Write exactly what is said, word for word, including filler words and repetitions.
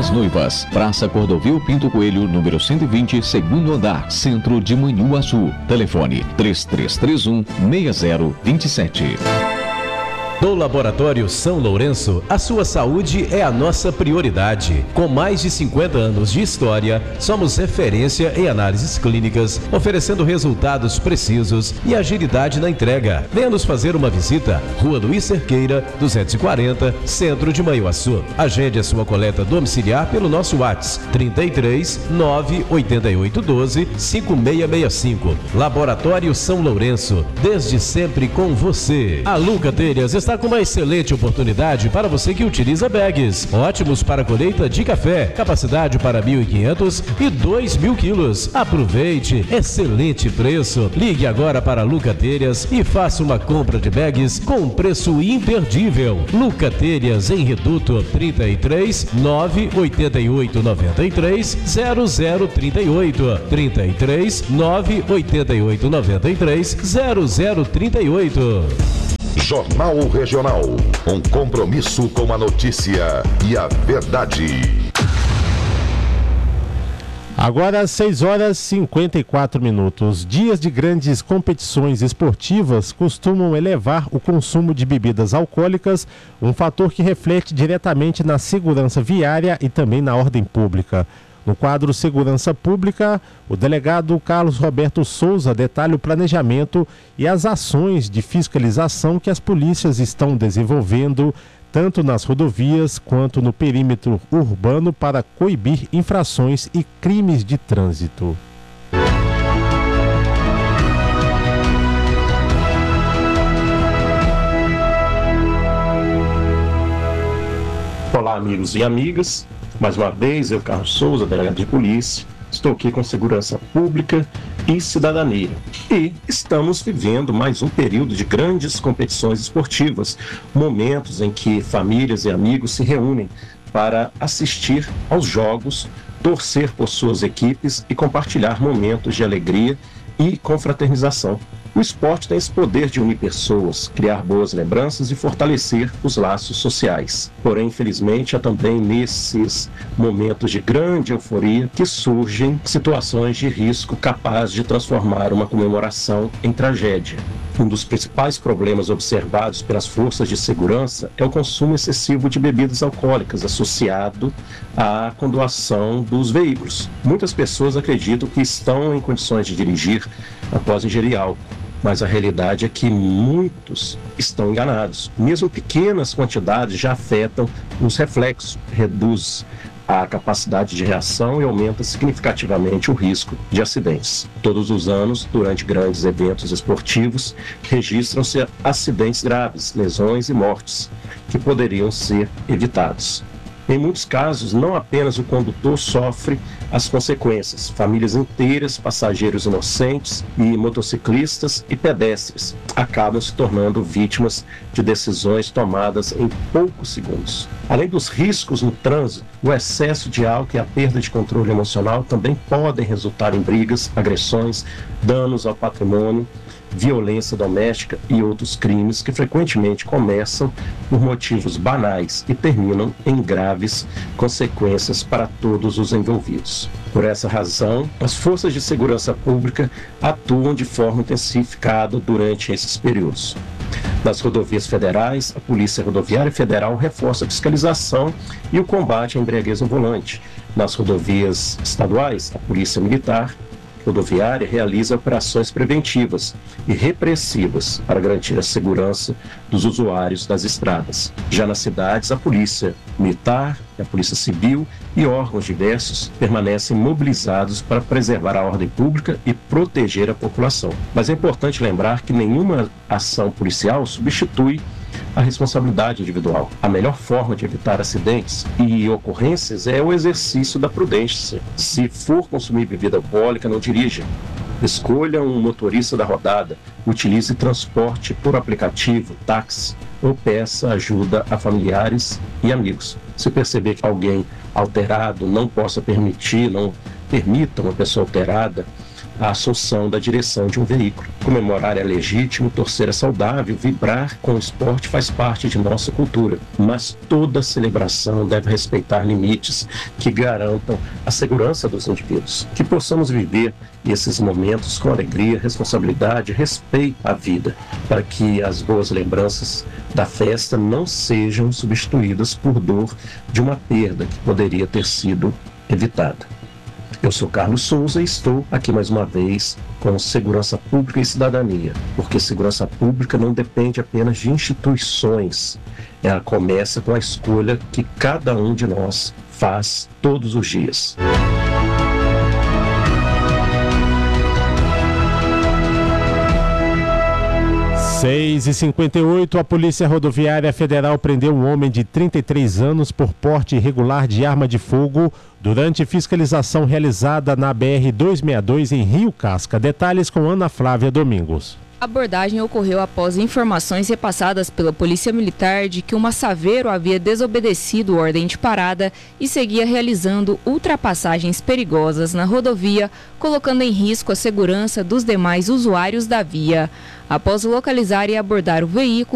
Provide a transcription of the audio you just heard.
das Noivas, Praça Cordovil Pinto Coelho, número cento e vinte, segundo andar, centro de Manhuaçu. Telefone três três três um, seis zero dois sete. No Laboratório São Lourenço, a sua saúde é a nossa prioridade. Com mais de cinquenta anos de história, somos referência em análises clínicas, oferecendo resultados precisos e agilidade na entrega. Venha nos fazer uma visita. Rua Luiz Cerqueira, duzentos e quarenta, Centro de Manhuaçu. Agende a sua coleta domiciliar pelo nosso WhatsApp trinta e três, nove oito oito um dois, cinco seis seis cinco. Laboratório São Lourenço, desde sempre com você. A Luca Telhas está com uma excelente oportunidade para você que utiliza bags. Ótimos para colheita de café, capacidade para mil e quinhentos e dois mil quilos. Aproveite, excelente preço. Ligue agora para Luca Telhas e faça uma compra de bags com um preço imperdível. Luca Telhas em Reduto, trinta e três, nove oito oito nove três, zero zero três oito. trinta e três, nove oito oito nove três, zero zero três oito. Jornal Regional, um compromisso com a notícia e a verdade. Agora às seis horas e cinquenta e quatro minutos. Dias de grandes competições esportivas costumam elevar o consumo de bebidas alcoólicas, um fator que reflete diretamente na segurança viária e também na ordem pública. No quadro Segurança Pública, o delegado Carlos Roberto Souza detalha o planejamento e as ações de fiscalização que as polícias estão desenvolvendo, tanto nas rodovias quanto no perímetro urbano, para coibir infrações e crimes de trânsito. Olá, amigos e amigas. Mais uma vez, eu, Carlos Souza, delegado de polícia, estou aqui com Segurança Pública e Cidadania. E estamos vivendo mais um período de grandes competições esportivas, momentos em que famílias e amigos se reúnem para assistir aos jogos, torcer por suas equipes e compartilhar momentos de alegria e confraternização. O esporte tem esse poder de unir pessoas, criar boas lembranças e fortalecer os laços sociais. Porém, infelizmente, é também nesses momentos de grande euforia que surgem situações de risco capazes de transformar uma comemoração em tragédia. Um dos principais problemas observados pelas forças de segurança é o consumo excessivo de bebidas alcoólicas associado à condução dos veículos. Muitas pessoas acreditam que estão em condições de dirigir após ingerir álcool, mas a realidade é que muitos estão enganados. Mesmo pequenas quantidades já afetam os reflexos, reduz a capacidade de reação e aumenta significativamente o risco de acidentes. Todos os anos, durante grandes eventos esportivos, registram-se acidentes graves, lesões e mortes, que poderiam ser evitados. Em muitos casos, não apenas o condutor sofre as consequências, famílias inteiras, passageiros inocentes e motociclistas e pedestres acabam se tornando vítimas de decisões tomadas em poucos segundos. Além dos riscos no trânsito, o excesso de álcool e a perda de controle emocional também podem resultar em brigas, agressões, danos ao patrimônio, violência doméstica e outros crimes que frequentemente começam por motivos banais e terminam em graves consequências para todos os envolvidos. Por essa razão, as forças de segurança pública atuam de forma intensificada durante esses períodos. Nas rodovias federais, a Polícia Rodoviária Federal reforça a fiscalização e o combate à embriaguez no volante. Nas rodovias estaduais, a Polícia Militar Rodoviária realiza operações preventivas e repressivas para garantir a segurança dos usuários das estradas. Já nas cidades, a Polícia Militar, a Polícia Civil e órgãos diversos permanecem mobilizados para preservar a ordem pública e proteger a população. Mas é importante lembrar que nenhuma ação policial substitui a responsabilidade individual. A melhor forma de evitar acidentes e ocorrências é o exercício da prudência. Se for consumir bebida alcoólica, não dirija. Escolha um motorista da rodada, utilize transporte por aplicativo, táxi, ou peça ajuda a familiares e amigos. Se perceber que alguém alterado não possa permitir, não permita uma pessoa alterada a assunção da direção de um veículo. Comemorar é legítimo, torcer é saudável, vibrar com o esporte faz parte de nossa cultura, mas toda celebração deve respeitar limites que garantam a segurança dos indivíduos. Que possamos viver esses momentos com alegria, responsabilidade, respeito à vida, para que as boas lembranças da festa não sejam substituídas por dor de uma perda que poderia ter sido evitada. Eu sou Carlos Souza e estou aqui mais uma vez com Segurança Pública e Cidadania, porque segurança pública não depende apenas de instituições, ela começa com a escolha que cada um de nós faz todos os dias. seis e cinquenta e oito, a Polícia Rodoviária Federal prendeu um homem de trinta e três anos por porte irregular de arma de fogo durante fiscalização realizada na B R duzentos e sessenta e dois em Rio Casca. Detalhes com Ana Flávia Domingos. A abordagem ocorreu após informações repassadas pela Polícia Militar de que o massaveiro havia desobedecido ordem de parada e seguia realizando ultrapassagens perigosas na rodovia, colocando em risco a segurança dos demais usuários da via. Após localizar e abordar o veículo,